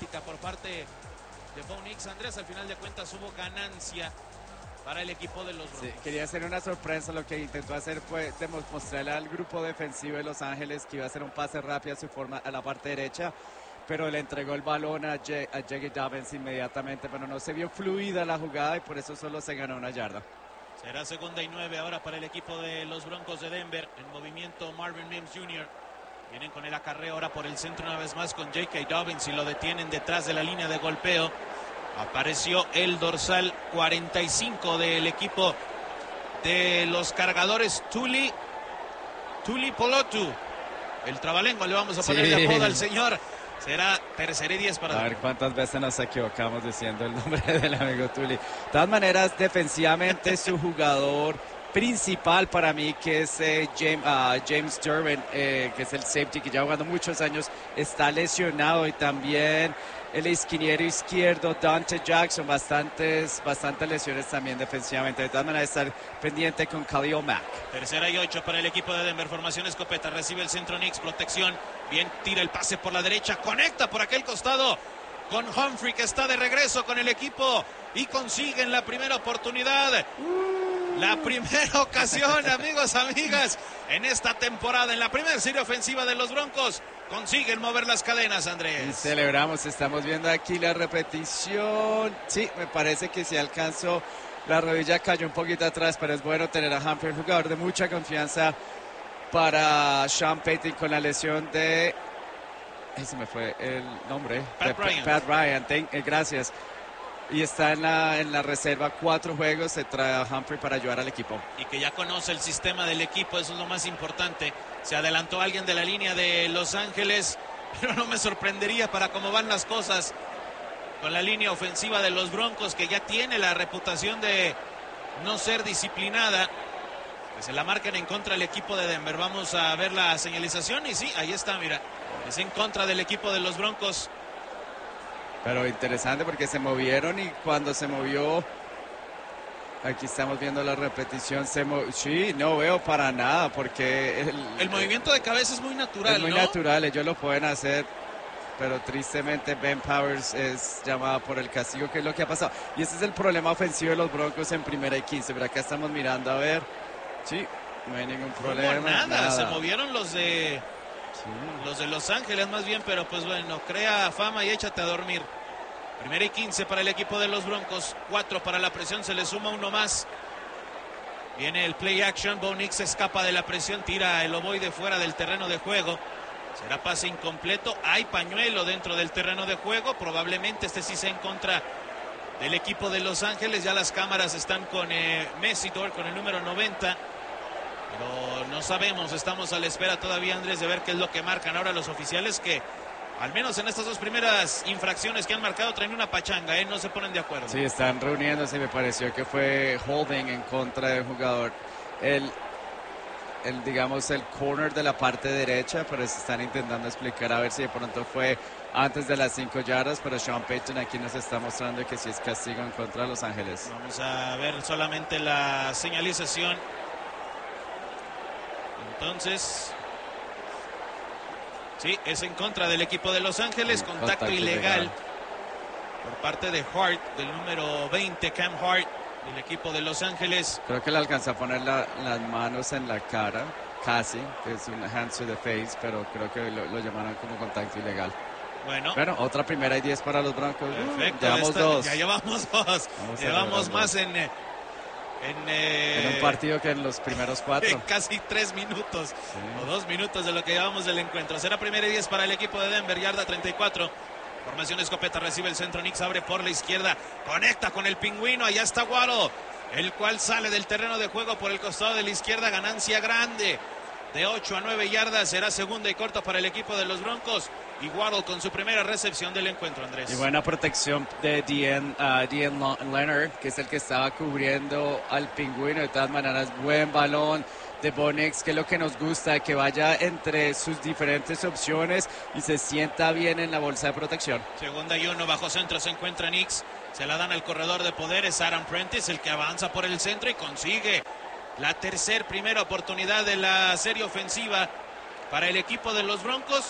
táctica por parte de Bo Nix. Andrés, al final de cuentas hubo ganancia para el equipo de los Broncos. Sí, quería hacer una sorpresa. Lo que intentó hacer fue mostrarle al grupo defensivo de Los Ángeles que iba a hacer un pase rápido a la parte derecha, pero le entregó el balón a J.K. Dobbins inmediatamente, pero no se vio fluida la jugada y por eso solo se ganó 1 yarda. Será 2ª y 9 ahora para el equipo de los Broncos de Denver. En movimiento Marvin Mims Jr. Vienen con el acarreo ahora por el centro una vez más con J.K. Dobbins y lo detienen detrás de la línea de golpeo. Apareció el dorsal 45 del equipo de los Cargadores, Tuli Polotu. El trabalengua le vamos a poner de apodo al señor. Será 3ª y 10 para... A ver cuántas veces nos equivocamos diciendo el nombre del amigo Tuli. De todas maneras, defensivamente su jugador principal para mí, que es James Durbin, que es el safety que lleva jugando muchos años, está lesionado, y también el esquinero izquierdo Dante Jackson, bastantes lesiones también defensivamente. De todas maneras, estar pendiente con Khalil Mack. 3ª y 8 para el equipo de Denver. Formación escopeta, recibe el centro Nix, protección, bien, tira el pase por la derecha, conecta por aquel costado con Humphrey, que está de regreso con el equipo y consiguen la primera oportunidad. La primera ocasión, amigos, amigas, en esta temporada, en la primera serie ofensiva de los Broncos, consiguen mover las cadenas, Andrés. Y celebramos, estamos viendo aquí la repetición. Sí, me parece que sí alcanzó, la rodilla cayó un poquito atrás, pero es bueno tener a Humphrey, jugador de mucha confianza para Sean Payton, con la lesión de... Ese me fue el nombre. Pat Bryant, gracias. Y está en la reserva, 4 juegos, se trae a Humphrey para ayudar al equipo. Y que ya conoce el sistema del equipo, eso es lo más importante. Se adelantó alguien de la línea de Los Ángeles, pero no me sorprendería para cómo van las cosas con la línea ofensiva de los Broncos, que ya tiene la reputación de no ser disciplinada, que se la marquen en contra del equipo de Denver. Vamos a ver la señalización y sí, ahí está, mira, es en contra del equipo de los Broncos. Pero interesante porque se movieron, y cuando se movió, aquí estamos viendo la repetición, sí, no veo para nada, porque el movimiento de cabeza es muy natural, es muy natural, ellos lo pueden hacer, pero tristemente Ben Powers es llamado por el castigo, que es lo que ha pasado. Y ese es el problema ofensivo de los Broncos en 1ª y 15, pero acá estamos mirando a ver, sí, no hay ningún problema. Nada, se movieron los de... Sí. Los de Los Ángeles más bien, pero pues bueno, crea fama y échate a dormir. 1ª y 15 para el equipo de los Broncos, 4 para la presión, se le suma uno más. Viene el play action, Bo Nix escapa de la presión, tira el ovoide fuera del terreno de juego. Será pase incompleto, hay pañuelo dentro del terreno de juego, probablemente este sí sea en contra del equipo de Los Ángeles. Ya las cámaras están con Messidor, con el número 90. Pero no sabemos, estamos a la espera todavía, Andrés, de ver qué es lo que marcan ahora los oficiales, que al menos en estas 2 primeras infracciones que han marcado traen una pachanga, no se ponen de acuerdo. Sí, están reuniéndose, me pareció que fue holding en contra del jugador. Digamos, el corner de la parte derecha, pero se están intentando explicar a ver si de pronto fue antes de las 5 yardas, pero Sean Payton aquí nos está mostrando que sí es castigo en contra de Los Ángeles. Vamos a ver solamente la señalización. Entonces, sí, es en contra del equipo de Los Ángeles, contacto ilegal por parte de Hart, del número 20, Cam Hart, del equipo de Los Ángeles. Creo que le alcanzó a poner las manos en la cara, casi, que es un hands to the face, pero creo que lo llamaron como contacto ilegal. Bueno, otra 1ª y 10 para los Broncos. Perfecto, llevamos 2. Ya llevamos 2. Llevamos más en un partido que en los primeros 4. Casi 3 minutos, sí, o 2 minutos de lo que llevamos del encuentro. Será 1ª y 10 para el equipo de Denver, yarda 34. Formación escopeta, recibe el centro, Nix abre por la izquierda, conecta con el pingüino, allá está Waddle, el cual sale del terreno de juego por el costado de la izquierda, ganancia grande de 8 a 9 yardas, será 2ª y corta para el equipo de los Broncos. Y Waddle con su primera recepción del encuentro, Andrés. Y buena protección de Dean Leonard, que es el que estaba cubriendo al pingüino. De todas maneras, buen balón de Bo Nix, que es lo que nos gusta, que vaya entre sus diferentes opciones y se sienta bien en la bolsa de protección. 2ª y 1, bajo centro se encuentra Nix, se la dan al corredor de poderes, Aaron Prentice, el que avanza por el centro y consigue la primera oportunidad de la serie ofensiva para el equipo de los Broncos.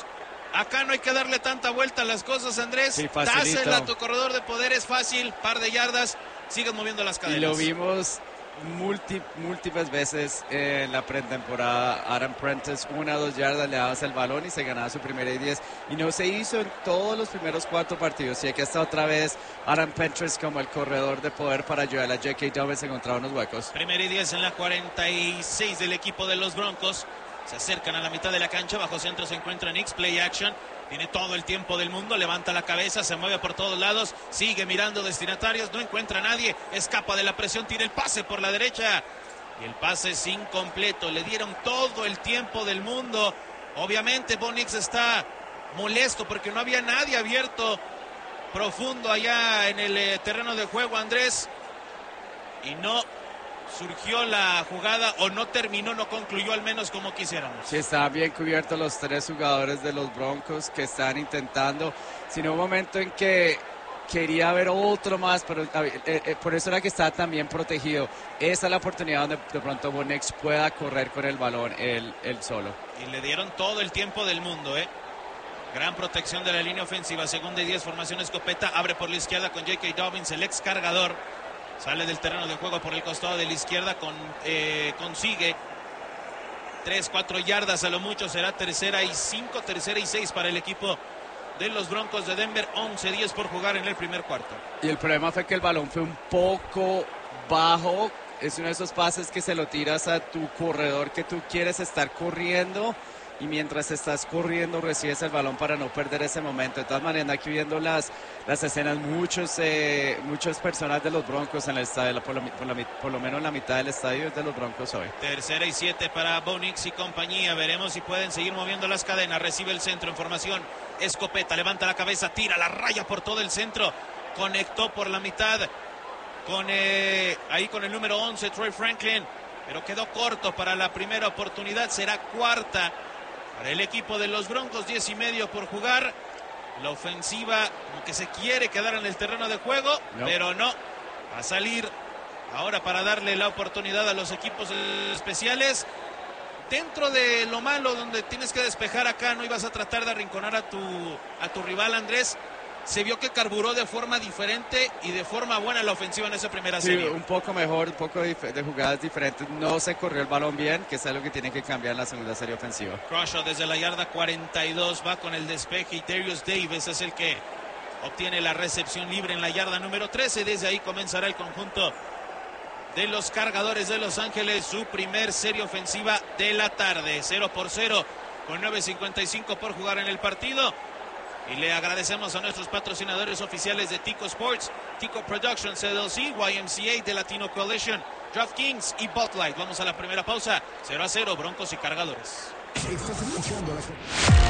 Acá no hay que darle tanta vuelta a las cosas, Andrés. Sí, facilito. Dásela a tu corredor de poder, es fácil, par de yardas, sigues moviendo las cadenas. Y lo vimos múltiples veces en la pretemporada. Adam Prentice, 1 o 2 yardas, le dabas el balón y se ganaba su primera y 10. Y no se hizo en todos los primeros 4 partidos. Y aquí está otra vez Adam Prentice como el corredor de poder para ayudar a J.K. Dobbins a encontrar unos huecos. Primera y 10 en la 46 del equipo de los Broncos. Se acercan a la mitad de la cancha, bajo centro se encuentra Nix, play action, tiene todo el tiempo del mundo, levanta la cabeza, se mueve por todos lados, sigue mirando destinatarios, no encuentra a nadie, escapa de la presión, tira el pase por la derecha y el pase es incompleto, le dieron todo el tiempo del mundo. Obviamente Bo Nix está molesto porque no había nadie abierto profundo allá en el terreno de juego, Andrés, y no surgió la jugada o no terminó, no concluyó al menos como quisiéramos. Sí, estaban bien cubiertos los 3 jugadores de los Broncos que estaban intentando, sino un momento en que quería ver otro más, pero por eso era que estaba también protegido. Esa es la oportunidad donde de pronto Bo Nix pueda correr con el balón él solo. Y le dieron todo el tiempo del mundo, Gran protección de la línea ofensiva, segunda y 10, formación escopeta, abre por la izquierda con J.K. Dobbins, el ex cargador. Sale del terreno de juego por el costado de la izquierda, consigue 3-4 yardas a lo mucho, será tercera y 5, tercera y 6 para el equipo de los Broncos de Denver, 11-10 por jugar en el primer cuarto. Y el problema fue que el balón fue un poco bajo, es uno de esos pases que se lo tiras a tu corredor que tú quieres estar corriendo y mientras estás corriendo recibes el balón para no perder ese momento. De todas maneras, aquí viendo las escenas, muchas personas de los Broncos en el estadio, por lo menos la mitad del estadio es de los Broncos hoy. Tercera y 7 para Bo Nix y compañía, veremos si pueden seguir moviendo las cadenas, recibe el centro en formación, escopeta, levanta la cabeza, tira la raya por todo el centro, conectó por la mitad ahí con el número 11, Troy Franklin, pero quedó corto para la primera oportunidad, será cuarta para el equipo de los Broncos, 10:30 por jugar. La ofensiva como que se quiere quedar en el terreno de juego, pero no, va a salir ahora para darle la oportunidad a los equipos especiales. Dentro de lo malo, donde tienes que despejar acá, no ibas a tratar de arrinconar a tu rival, Andrés. Se vio que carburó de forma diferente y de forma buena la ofensiva en esa primera serie. Sí, un poco mejor, un poco de jugadas diferentes. No se corrió el balón bien, que es algo que tiene que cambiar en la segunda serie ofensiva. Crusher desde la yarda 42 va con el despeje y Darius Davis es el que obtiene la recepción libre en la yarda número 13. Desde ahí comenzará el conjunto de los Cargadores de Los Ángeles su primer serie ofensiva de la tarde. 0-0 con 9:55 por jugar en el partido. Y le agradecemos a nuestros patrocinadores oficiales de Tico Sports, Tico Productions LLC, YMCA de Latino Coalition, DraftKings y Bud Light. Vamos a la primera pausa. 0-0, Broncos y Cargadores. Estás escuchando la